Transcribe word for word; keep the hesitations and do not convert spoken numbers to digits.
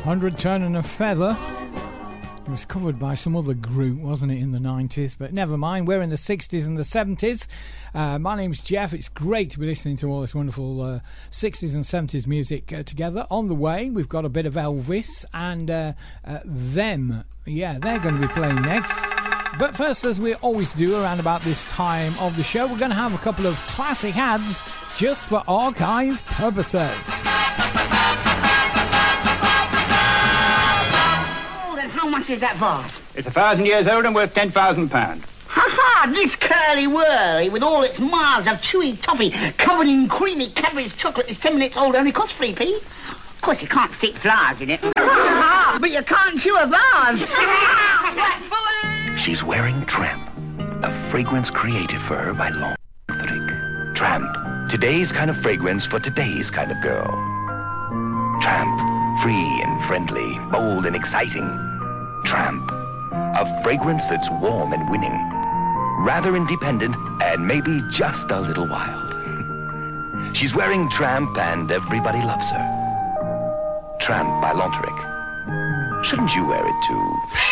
Hundred Ton and a Feather. It was covered by some other group, wasn't it, in the nineties? But never mind, we're in the sixties and the seventies. Uh, my name's Jeff. It's great to be listening to all this wonderful uh, sixties and seventies music uh, together. On the way, we've got a bit of Elvis and uh, uh, Them. Yeah, they're going to be playing next. But first, as we always do around about this time of the show, we're going to have a couple of classic ads just for archive purposes. How much is that vase? It's a thousand years old and worth ten thousand pounds. Ha ha! This curly-whirly with all its miles of chewy toffee covered in creamy Cadbury's chocolate is ten minutes old, only costs three p. Of course, you can't stick flowers in it. But you can't chew a vase. She's wearing Tramp, a fragrance created for her by Lonthric. Tramp, today's kind of fragrance for today's kind of girl. Tramp, free and friendly, bold and exciting. Tramp, a fragrance that's warm and winning, rather independent and maybe just a little wild. She's wearing Tramp and everybody loves her. Tramp by Lonthric. Shouldn't you wear it too?